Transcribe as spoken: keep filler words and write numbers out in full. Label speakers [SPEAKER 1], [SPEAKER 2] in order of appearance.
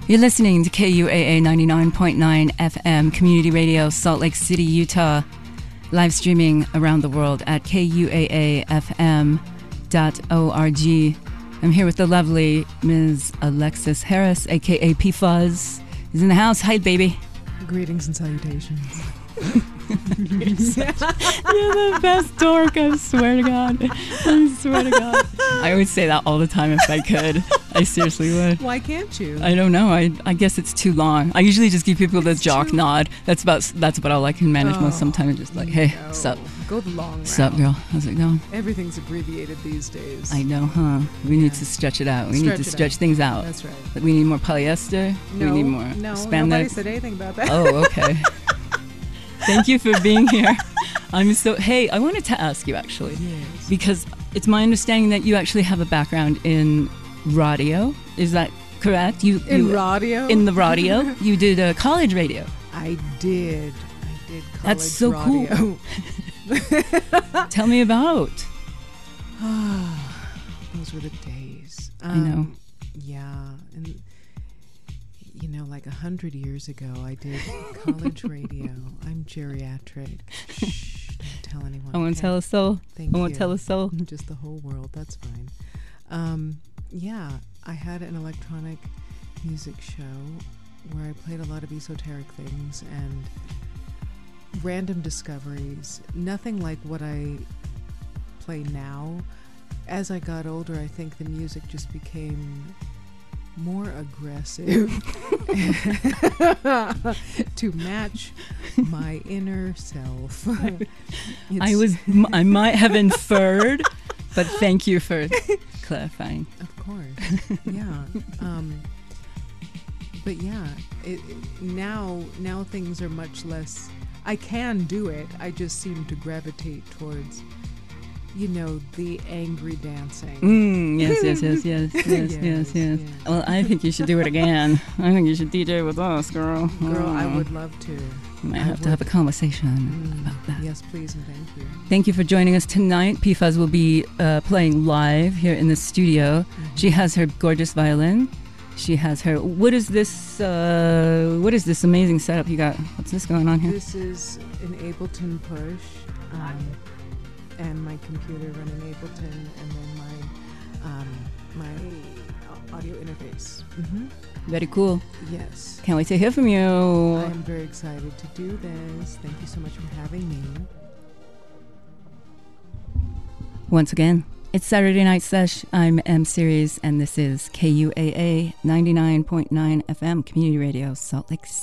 [SPEAKER 1] You're listening to K U A A ninety-nine point nine F M Community Radio, Salt Lake City, Utah. Live streaming around the world at K U A A F M dot org. I'm here with the lovely Miz Alexis Harris, a k a. P Fuzz. Is in the house. Hi, baby.
[SPEAKER 2] Greetings and salutations.
[SPEAKER 1] You're, such, you're the best dork, I swear to God. I swear to God. I would say that all the time if I could. I seriously would.
[SPEAKER 2] Why can't you?
[SPEAKER 1] I don't know. I I guess it's too long. I usually just give people the it's jock too... nod. That's about that's about all I can manage oh, most. Sometimes just like, hey,
[SPEAKER 2] no.
[SPEAKER 1] sup?
[SPEAKER 2] Go the long route.
[SPEAKER 1] Sup, girl? How's it going?
[SPEAKER 2] Everything's abbreviated these days.
[SPEAKER 1] I know, huh? We yeah. need to stretch it out. We
[SPEAKER 2] stretch
[SPEAKER 1] need to stretch out. things out.
[SPEAKER 2] That's right.
[SPEAKER 1] Like we need more polyester.
[SPEAKER 2] No,
[SPEAKER 1] we need more
[SPEAKER 2] no,
[SPEAKER 1] spandex.
[SPEAKER 2] Nobody said anything about that.
[SPEAKER 1] Oh, okay. Thank you for being here. I'm so, hey, I wanted to ask you actually,
[SPEAKER 2] yes.
[SPEAKER 1] because it's my understanding that you actually have a background in radio. Is that correct? You
[SPEAKER 2] In
[SPEAKER 1] you,
[SPEAKER 2] radio?
[SPEAKER 1] In the radio? You did uh, college radio.
[SPEAKER 2] I did. I did college
[SPEAKER 1] That's so
[SPEAKER 2] radio.
[SPEAKER 1] cool. Tell me about.
[SPEAKER 2] Those were the days.
[SPEAKER 1] Um, I know.
[SPEAKER 2] Yeah. And you know, like a hundred years ago, I did college radio. I'm geriatric. Shh, don't tell anyone.
[SPEAKER 1] I won't
[SPEAKER 2] okay?
[SPEAKER 1] tell a soul.
[SPEAKER 2] Thank
[SPEAKER 1] I won't
[SPEAKER 2] you.
[SPEAKER 1] tell a soul.
[SPEAKER 2] Just the whole world. That's fine. Um, yeah, I had an electronic music show where I played a lot of esoteric things and random discoveries. Nothing like what I play now. As I got older, I think the music just became more aggressive to match my inner self.
[SPEAKER 1] I was, I might have inferred, but thank you for clarifying.
[SPEAKER 2] Of course, yeah. Um, but yeah, it, it, now now things are much less. I can do it. I just seem to gravitate towards, you know, the angry dancing.
[SPEAKER 1] Mm, yes, yes, yes, yes, yes, yes,
[SPEAKER 2] yes,
[SPEAKER 1] yes, yes.
[SPEAKER 2] yes.
[SPEAKER 1] Well, I think you should do it again. I think you should D J with us, girl.
[SPEAKER 2] Girl,
[SPEAKER 1] oh.
[SPEAKER 2] I would love to.
[SPEAKER 1] We might
[SPEAKER 2] I
[SPEAKER 1] have
[SPEAKER 2] would.
[SPEAKER 1] to have a conversation
[SPEAKER 2] Mm,
[SPEAKER 1] about that.
[SPEAKER 2] Yes, please, and thank you.
[SPEAKER 1] Thank you for joining us tonight. P Fuzz will be uh, playing live here in the studio.
[SPEAKER 2] Mm-hmm.
[SPEAKER 1] She has her gorgeous violin. She has her. What is this? Uh, what is this amazing setup you got? What's this going on here?
[SPEAKER 2] This is an Ableton push, um, and my computer running Ableton, and then my um, my audio interface. Mm-hmm.
[SPEAKER 1] Very cool.
[SPEAKER 2] Yes.
[SPEAKER 1] Can't wait to hear from you.
[SPEAKER 2] I am very excited to do this. Thank you so much for having me.
[SPEAKER 1] Once again, it's Saturday Night Sesh. I'm M Series, and this is K U A A ninety-nine point nine F M Community Radio, Salt Lake City.